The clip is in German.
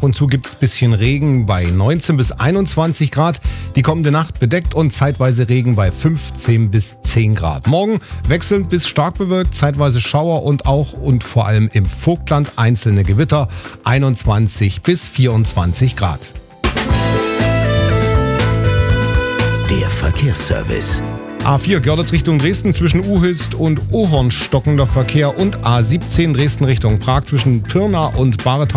und zu gibt es ein bisschen Regen bei 19 bis 21 Grad. Die kommende Nacht bedeckt und zeitweise Regen bei 15 bis 10 Grad. Morgen wechselnd bis stark bewölkt, zeitweise Schauer und auch und vor allem im Vogtland einzelne Gewitter, 21 bis 24 Grad. Der Verkehrsservice. A4 Görlitz Richtung Dresden zwischen Uhilst und Ohorn stockender Verkehr und A17 Dresden Richtung Prag zwischen Pirna und Baretal